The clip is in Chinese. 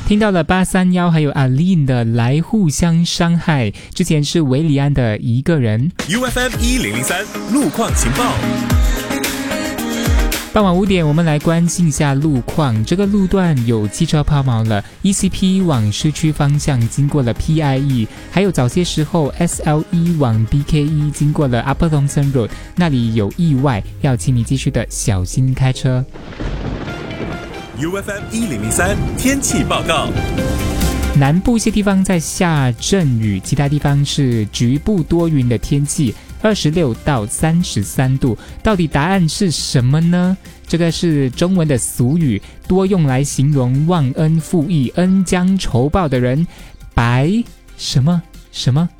听到了831还有阿令的来互相伤害，之前是维里安的一个人。 UFM1003 路况情报。 傍晚5点，我们来关心一下路况。这个路段有汽车抛锚了 ，ECP 往市区方向经过了 PIE， 还有早些时候 SLE 往 BKE 经过了 Upper Thomson Road， 那里有意外，要请你继续的小心开车。 UFM1003 天气报告。 南部一些地方在下阵雨，其他地方是局部多云的天气，26到33度。到底答案是什么呢？这个是中文的俗语，多用来形容忘恩负义、恩将仇报的人。白什么什么